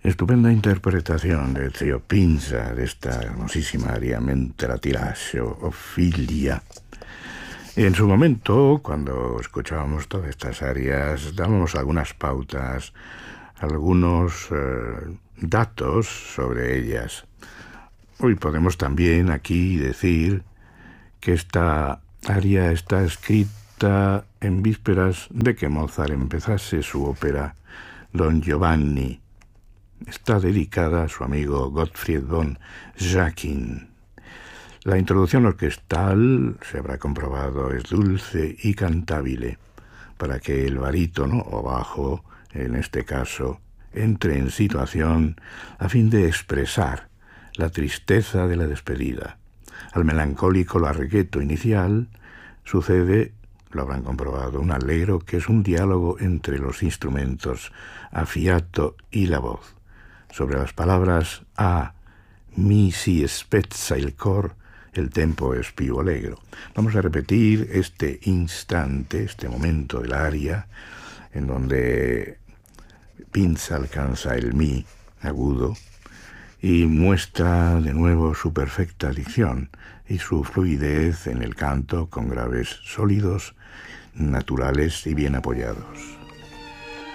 Estupenda interpretación de Zio Pinza de esta hermosísima aria Mentre la ti lascio, Ophelia. En su momento, cuando escuchábamos todas estas arias, dábamos algunas pautas, algunos datos sobre ellas. Hoy podemos también aquí decir que esta aria está escrita en vísperas de que Mozart empezase su ópera Don Giovanni. Está dedicada a su amigo Gottfried von Jacquin. La introducción orquestal, se habrá comprobado, es dulce y cantable, para que el barítono, o bajo, en este caso, entre en situación a fin de expresar la tristeza de la despedida. Al melancólico largueto inicial sucede, lo habrán comprobado, un allegro que es un diálogo entre los instrumentos a fiato y la voz. Sobre las palabras a mi si spezza il cor, el tempo es più allegro. Vamos a repetir este instante, este momento del aria, en donde Pinza alcanza el mi agudo y muestra de nuevo su perfecta dicción y su fluidez en el canto con graves sólidos, naturales y bien apoyados.